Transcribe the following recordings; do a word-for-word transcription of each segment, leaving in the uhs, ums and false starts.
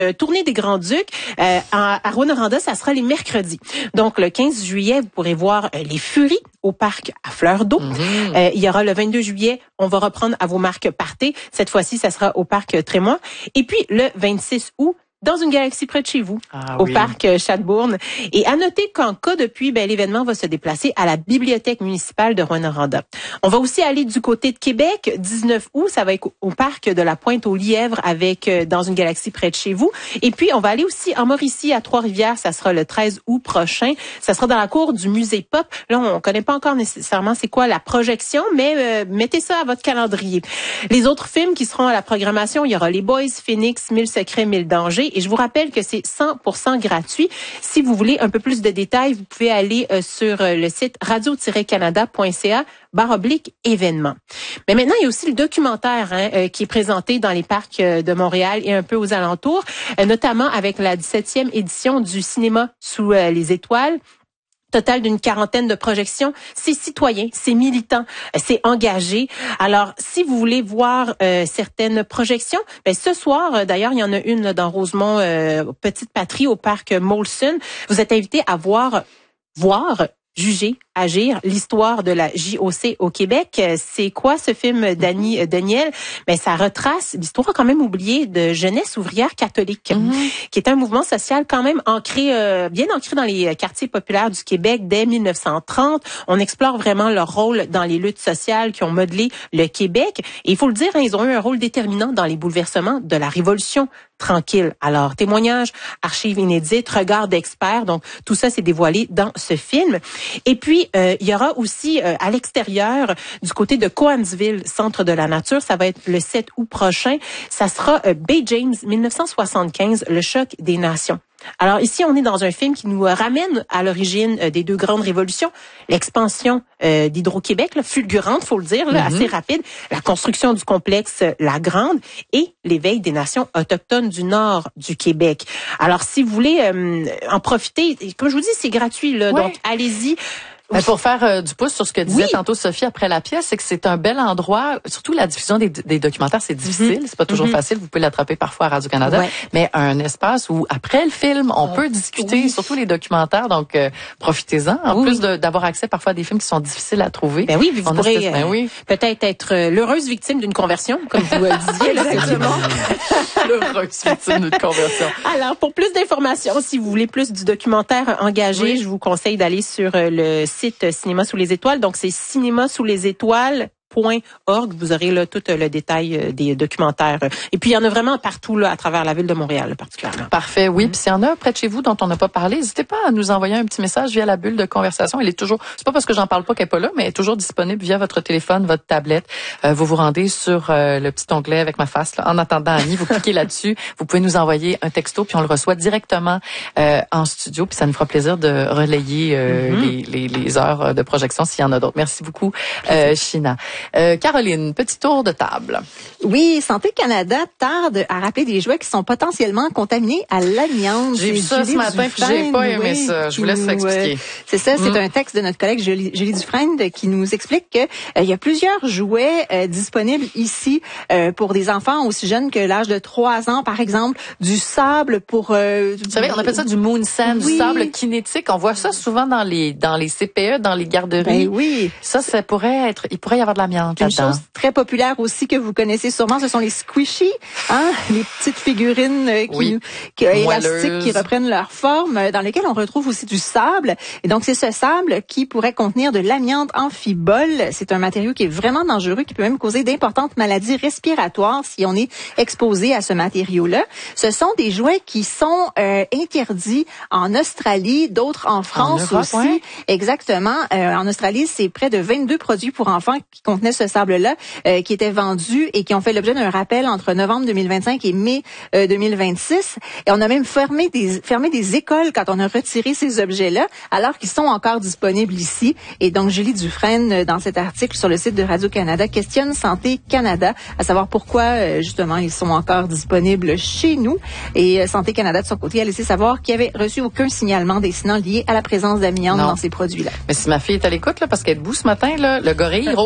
Euh, tournée des Grands-Ducs euh, à, à Rouyn-Noranda, ça sera les mercredis. Donc, le quinze juillet, vous pourrez voir euh, les Furies au parc à Fleur d'eau. Mm-hmm. Euh, il y aura le vingt-deux juillet, on va reprendre à vos marques Partez. Cette fois-ci, ça sera au parc Trémois. Et puis, le vingt-six août, dans une galaxie près de chez vous, ah, au oui. parc Chadbourne. Et à noter qu'en cas de pluie, ben, l'événement va se déplacer à la bibliothèque municipale de Rouyn-Noranda. On va aussi aller du côté de Québec, dix-neuf août, ça va être au parc de la Pointe-aux-Lièvres avec dans une galaxie près de chez vous. Et puis, on va aller aussi en Mauricie, à Trois-Rivières, ça sera le treize août prochain. Ça sera dans la cour du musée Pop. Là, on connaît pas encore nécessairement c'est quoi la projection, mais euh, mettez ça à votre calendrier. Les autres films qui seront à la programmation, il y aura Les Boys, Phoenix, Mille secrets, mille dangers. Et je vous rappelle que c'est cent pour cent gratuit. Si vous voulez un peu plus de détails, vous pouvez aller euh, sur euh, le site radio tiret canada point c a barre oblique événements. Mais maintenant, il y a aussi le documentaire hein, euh, qui est présenté dans les parcs euh, de Montréal et un peu aux alentours, euh, notamment avec la dix-septième édition du cinéma sous euh, les étoiles. Total d'une quarantaine de projections. C'est citoyen, c'est militant, c'est engagé. Alors, si vous voulez voir euh, certaines projections, ben ce soir, euh, d'ailleurs, il y en a une là, dans Rosemont, euh, Petite Patrie, au parc Molson. Vous êtes invité à voir, voir, juger, agir, l'histoire de la J O C au Québec. C'est quoi ce film d'Annie Daniel? Ben, ça retrace l'histoire quand même oubliée de jeunesse ouvrière catholique, mm-hmm. qui est un mouvement social quand même ancré, euh, bien ancré dans les quartiers populaires du Québec dès mille neuf cent trente. On explore vraiment leur rôle dans les luttes sociales qui ont modelé le Québec. Et il faut le dire, hein, ils ont eu un rôle déterminant dans les bouleversements de la Révolution tranquille. Alors, témoignages, archives inédites, regards d'experts. Donc, tout ça, c'est dévoilé dans ce film. Et puis, euh, il y aura aussi euh, à l'extérieur, du côté de Coansville, Centre de la Nature, ça va être le sept août prochain. Ça sera euh, Bay James, mille neuf cent soixante-quinze, le choc des nations. Alors ici, on est dans un film qui nous ramène à l'origine euh, des deux grandes révolutions, l'expansion euh, d'Hydro-Québec, là, fulgurante, faut le dire, là, mm-hmm. assez rapide, la construction du complexe euh, La Grande et l'éveil des nations autochtones du nord du Québec. Alors, si vous voulez euh, en profiter, comme je vous dis, c'est gratuit, là, ouais. donc allez-y. Mais pour faire euh, du pouce sur ce que disait oui. tantôt Sophie après la pièce, c'est que c'est un bel endroit, surtout la diffusion des, des documentaires, c'est difficile, mm-hmm. c'est pas toujours mm-hmm. facile, vous pouvez l'attraper parfois à Radio-Canada, ouais. mais un espace où après le film, on oh. peut discuter, oui. surtout les documentaires, donc euh, profitez-en, en oui. plus de, d'avoir accès parfois à des films qui sont difficiles à trouver. Ben oui, vous on pourrez euh, ben oui. peut-être être euh, l'heureuse victime d'une conversion, comme vous le disiez. Exactement. L'heureuse victime d'une conversion. Alors, pour plus d'informations, si vous voulez plus du documentaire engagé, oui. je vous conseille d'aller sur euh, le site Cinéma sous les étoiles. Donc, c'est cinéma sous les étoiles. Point org, vous aurez là tout le détail des documentaires. Et puis il y en a vraiment partout là à travers la ville de Montréal particulièrement. Parfait, oui. Mm-hmm. Puis s'il y en a près de chez vous dont on n'a pas parlé, n'hésitez pas à nous envoyer un petit message via la bulle de conversation. Elle est toujours, c'est pas parce que j'en parle pas qu'elle est pas là, mais elle est toujours disponible via votre téléphone, votre tablette. Euh, vous vous rendez sur euh, le petit onglet avec ma face là. En attendant Annie, vous cliquez là-dessus. Vous pouvez nous envoyer un texto puis on le reçoit directement euh, en studio. Puis ça nous fera plaisir de relayer euh, mm-hmm. les, les, les heures de projection s'il y en a d'autres. Merci beaucoup, euh, China. Euh, Caroline, petit tour de table. Oui, Santé Canada tarde à rappeler des jouets qui sont potentiellement contaminés à l'amiante. J'ai vu ça ce matin, puis j'ai pas aimé oui, ça. Je vous laisse expliquer. Euh, c'est ça, c'est mm. un texte de notre collègue Julie, Julie Dufresne qui nous explique que euh, il y a plusieurs jouets euh, disponibles ici euh, pour des enfants aussi jeunes que l'âge de trois ans, par exemple, du sable pour... Euh, vous savez, on appelle ça du moon sand, oui. du sable kinétique. On voit ça souvent dans les dans les C P E, dans les garderies. Ben oui. Ça, ça pourrait être... Il pourrait y avoir de l'amiante là-dedans. Une chose très populaire aussi que vous connaissez sûrement, ce sont les squishy, hein, les petites figurines euh, qui, oui. qui euh, élastiques qui reprennent leur forme, euh, dans lesquelles on retrouve aussi du sable. Et donc c'est ce sable qui pourrait contenir de l'amiante amphibole. C'est un matériau qui est vraiment dangereux, qui peut même causer d'importantes maladies respiratoires si on est exposé à ce matériau-là. Ce sont des jouets qui sont euh, interdits en Australie, d'autres en France en Europe, aussi. Ouais. Exactement. Euh, en Australie, c'est près de vingt-deux produits pour enfants qui contenaient ce sable-là, euh, qui étaient vendus et qui ont fait l'objet d'un rappel entre novembre deux mille vingt-cinq et mai euh, deux mille vingt-six. Et on a même fermé des, fermé des écoles quand on a retiré ces objets-là, alors qu'ils sont encore disponibles ici. Et donc, Julie Dufresne, dans cet article sur le site de Radio-Canada, questionne Santé Canada, à savoir pourquoi, euh, justement, ils sont encore disponibles chez nous. Et euh, Santé Canada, de son côté, a laissé savoir qu'il n'y avait reçu aucun signalement dessinant lié à la présence d'amiante dans ces produits-là. Mais si ma fille est à l'écoute, là, parce qu'elle est debout ce matin, là, le gorille rouge,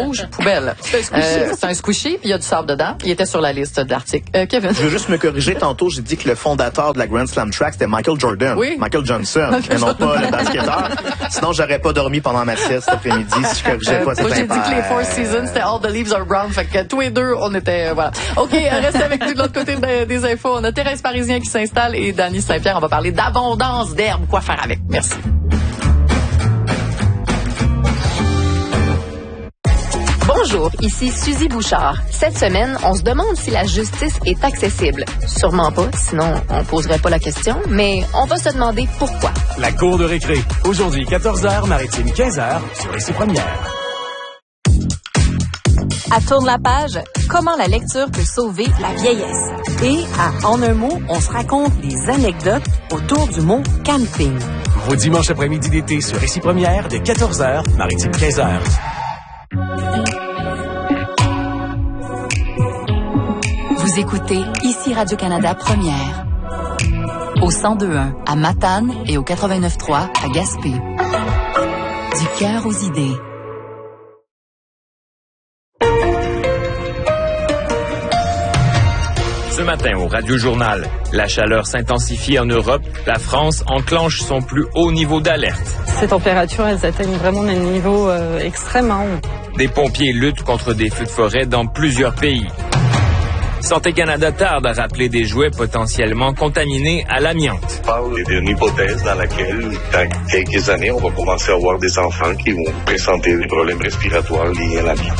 poubelle. C'est un squishy. Euh, c'est un squishy, puis il y a du sable dedans. Il était sur la liste de l'article. Euh, Kevin? Je veux juste me corriger. Tantôt, j'ai dit que le fondateur de la Grand Slam Track, c'était Michael Jordan. Oui. Michael Johnson, Michael et non Jordan. Pas le basketteur. Sinon, j'aurais pas dormi pendant ma sieste cet après-midi si je corrigeais euh, pas cette Moi, j'ai dit que les Four Seasons, c'était All the Leaves Are Brown. Fait que tous les deux, on était... Euh, voilà. OK, restez avec nous de l'autre côté des, des infos. On a Thérèse Parisien qui s'installe et Dany Saint-Pierre. On va parler d'abondance d'herbes. Quoi faire avec? Merci. Bonjour, ici Suzy Bouchard. Cette semaine, on se demande si la justice est accessible. Sûrement pas, sinon on poserait pas la question, mais on va se demander pourquoi. La cour de récré. Aujourd'hui, quatorze heures, Maritime, quinze heures, sur Ici Première. À Tourne la page, comment la lecture peut sauver la vieillesse. Et à En un mot, on se raconte des anecdotes autour du mot camping. Vos dimanches après-midi d'été sur Ici Première, de quatorze heures, Maritime, quinze heures. Vous écoutez Ici Radio-Canada Première. Au cent deux un à Matane et au quatre-vingt-neuf trois à Gaspé. Du cœur aux idées. Ce matin au Radio-Journal, la chaleur s'intensifie en Europe. La France enclenche son plus haut niveau d'alerte. Ces températures, elles atteignent vraiment des niveaux euh, extrêmement hauts. Des pompiers luttent contre des feux de forêt dans plusieurs pays. Santé Canada tarde à rappeler des jouets potentiellement contaminés à l'amiante. On parle d'une hypothèse dans laquelle, dans quelques années, on va commencer à avoir des enfants qui vont présenter des problèmes respiratoires liés à l'amiante.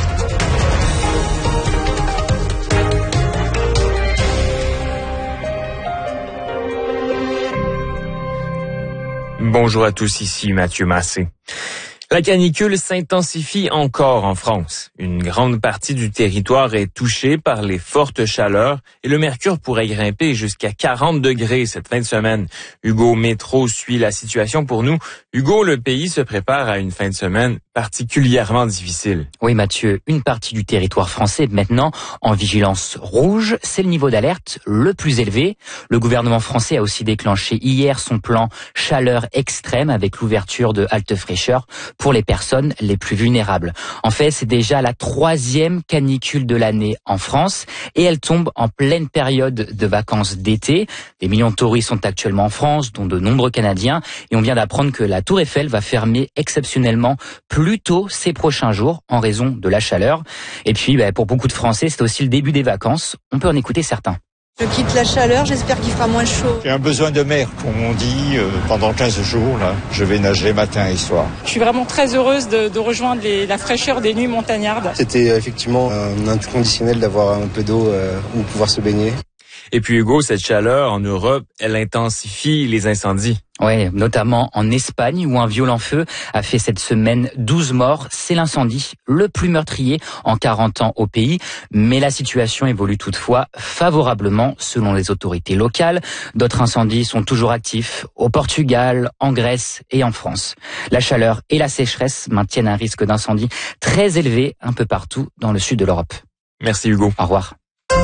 Bonjour à tous, ici Mathieu Massé. La canicule s'intensifie encore en France. Une grande partie du territoire est touchée par les fortes chaleurs et le mercure pourrait grimper jusqu'à quarante degrés cette fin de semaine. Hugo Métro suit la situation pour nous. Hugo, le pays se prépare à une fin de semaine particulièrement difficile. Oui Mathieu, une partie du territoire français est maintenant en vigilance rouge. C'est le niveau d'alerte le plus élevé. Le gouvernement français a aussi déclenché hier son plan chaleur extrême avec l'ouverture de haltes fraîcheurs pour les personnes les plus vulnérables. En fait, c'est déjà la troisième canicule de l'année en France et elle tombe en pleine période de vacances d'été. Des millions de touristes sont actuellement en France, dont de nombreux Canadiens, et on vient d'apprendre que la Tour Eiffel va fermer exceptionnellement plus tôt ces prochains jours en raison de la chaleur. Et puis, bah, pour beaucoup de Français, c'est aussi le début des vacances. On peut en écouter certains. Je quitte la chaleur, j'espère qu'il fera moins chaud. J'ai un besoin de mer, comme on dit, euh, pendant quinze jours, là. Je vais nager matin et soir. Je suis vraiment très heureuse de, de rejoindre les, la fraîcheur des nuits montagnardes. C'était euh, effectivement un inconditionnel d'avoir un peu d'eau euh, où pouvoir se baigner. Et puis Hugo, cette chaleur en Europe, elle intensifie les incendies. Oui, notamment en Espagne où un violent feu a fait cette semaine douze morts. C'est l'incendie le plus meurtrier en quarante ans au pays. Mais la situation évolue toutefois favorablement selon les autorités locales. D'autres incendies sont toujours actifs au Portugal, en Grèce et en France. La chaleur et la sécheresse maintiennent un risque d'incendie très élevé un peu partout dans le sud de l'Europe. Merci Hugo. Au revoir.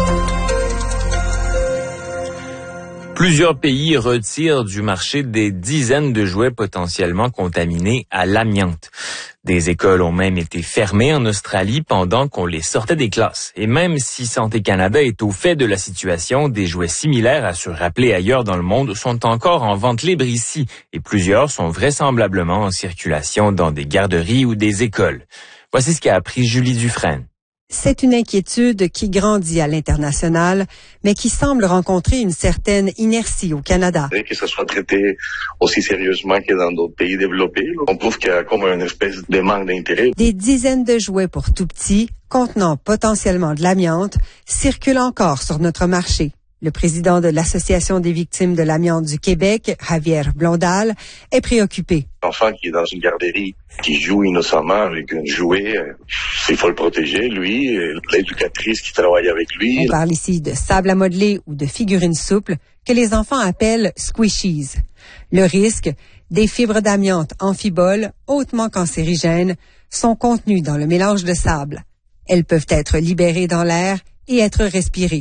Plusieurs pays retirent du marché des dizaines de jouets potentiellement contaminés à l'amiante. Des écoles ont même été fermées en Australie pendant qu'on les sortait des classes. Et même si Santé Canada est au fait de la situation, des jouets similaires à ceux rappelés ailleurs dans le monde sont encore en vente libre ici. Et plusieurs sont vraisemblablement en circulation dans des garderies ou des écoles. Voici ce qu'a appris Julie Dufresne. C'est une inquiétude qui grandit à l'international, mais qui semble rencontrer une certaine inertie au Canada. Et que ça soit traité aussi sérieusement que dans d'autres pays développés, on trouve qu'il y a comme une espèce de manque d'intérêt. Des dizaines de jouets pour tout petits, contenant potentiellement de l'amiante, circulent encore sur notre marché. Le président de l'Association des victimes de l'amiante du Québec, Javier Blondal, est préoccupé. L'enfant qui est dans une garderie, qui joue innocemment avec un jouet, il faut le protéger, lui, l'éducatrice qui travaille avec lui. On parle ici de sable à modeler ou de figurines souples que les enfants appellent squishies. Le risque, des fibres d'amiante amphiboles hautement cancérigènes sont contenues dans le mélange de sable. Elles peuvent être libérées dans l'air et être respirées.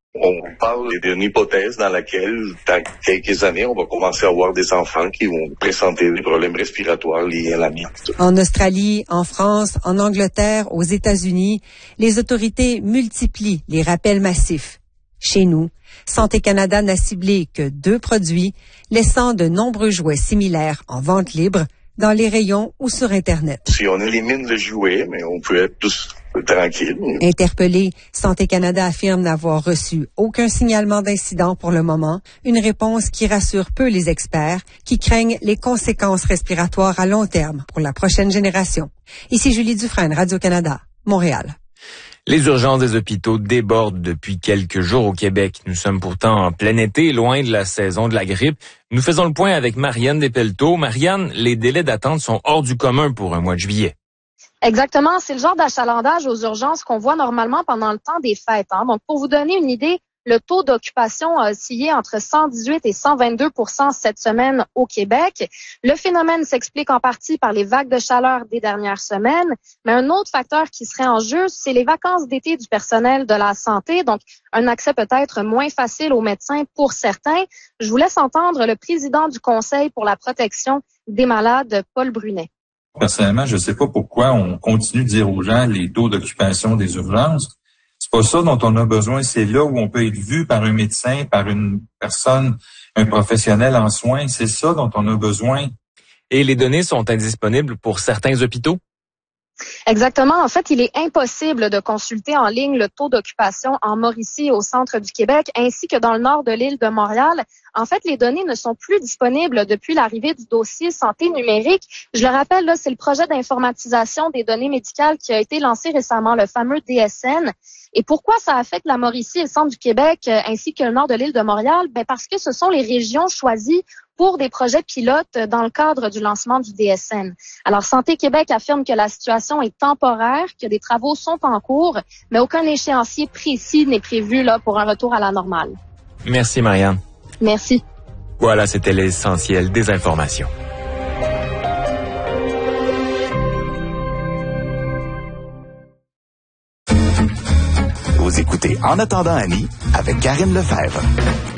On parle d'une hypothèse dans laquelle, dans quelques années, on va commencer à avoir des enfants qui vont présenter des problèmes respiratoires liés à l'amiante. En Australie, en France, en Angleterre, aux États-Unis, les autorités multiplient les rappels massifs. Chez nous, Santé Canada n'a ciblé que deux produits, laissant de nombreux jouets similaires en vente libre dans les rayons ou sur Internet. Si on élimine le jouet, mais on peut être tous tranquilles. Interpellé, Santé Canada affirme n'avoir reçu aucun signalement d'incident pour le moment, une réponse qui rassure peu les experts qui craignent les conséquences respiratoires à long terme pour la prochaine génération. Ici Julie Dufresne, Radio-Canada, Montréal. Les urgences des hôpitaux débordent depuis quelques jours au Québec. Nous sommes pourtant en plein été, loin de la saison de la grippe. Nous faisons le point avec Marianne Despelteaux. Marianne, les délais d'attente sont hors du commun pour un mois de juillet. Exactement, c'est le genre d'achalandage aux urgences qu'on voit normalement pendant le temps des fêtes. Hein. Donc, pour vous donner une idée, le taux d'occupation a oscillé entre cent dix-huit et cent vingt-deux pour cent cette semaine au Québec. Le phénomène s'explique en partie par les vagues de chaleur des dernières semaines, mais un autre facteur qui serait en jeu, c'est les vacances d'été du personnel de la santé, donc un accès peut-être moins facile aux médecins pour certains. Je vous laisse entendre le président du Conseil pour la protection des malades, Paul Brunet. Personnellement, je ne sais pas pourquoi on continue de dire aux gens les taux d'occupation des urgences. C'est pas ça dont on a besoin. C'est là où on peut être vu par un médecin, par une personne, un professionnel en soins. C'est ça dont on a besoin. Et les données sont indisponibles pour certains hôpitaux? Exactement. En fait, il est impossible de consulter en ligne le taux d'occupation en Mauricie et au centre du Québec, ainsi que dans le nord de l'île de Montréal. En fait, les données ne sont plus disponibles depuis l'arrivée du dossier santé numérique. Je le rappelle, là, c'est le projet d'informatisation des données médicales qui a été lancé récemment, le fameux D S N. Et pourquoi ça affecte la Mauricie et le centre du Québec, ainsi que le nord de l'île de Montréal? Ben parce que ce sont les régions choisies pour des projets pilotes dans le cadre du lancement du D S N. Alors, Santé Québec affirme que la situation est temporaire, que des travaux sont en cours, mais aucun échéancier précis n'est prévu là pour un retour à la normale. Merci, Marianne. Merci. Voilà, c'était l'essentiel des informations. Vous écoutez En attendant Annie avec Karine Lefebvre.